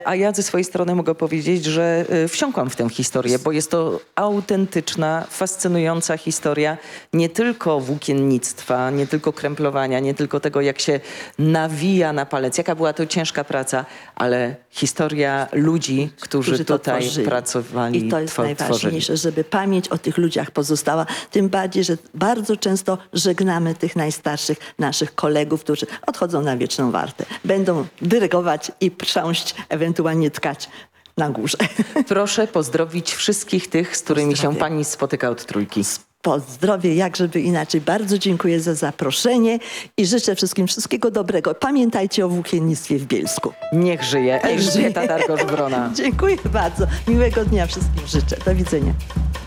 A ja ze swojej strony mogę powiedzieć, że wsiąkłam w tę historię, bo jest to autentyczna, fascynująca historia nie tylko włókiennictwa, nie tylko kręplowania, nie tylko tego, jak się nawija na palec, jaka była to ciężka praca, ale historia ludzi, którzy to tutaj tworzyli. pracowali, I to jest tworzyli. najważniejsze, żeby pamięć o tych ludziach pozostała. Tym bardziej, że bardzo często żegnamy tych najstarszych naszych kolegów, którzy odchodzą na wieczną wartę. Będą dyrygować i prząść, ewentualnie tkać na górze. Proszę pozdrowić wszystkich tych, z którymi się Pozdrawiam. pani spotyka od Trójki. Pozdrowie, jak żeby inaczej. Bardzo dziękuję za zaproszenie i życzę wszystkim wszystkiego dobrego. Pamiętajcie o włókiennictwie w Bielsku. Niech żyje Elżbieta Dargosz-Wrona. Dziękuję bardzo. Miłego dnia wszystkim życzę. Do widzenia.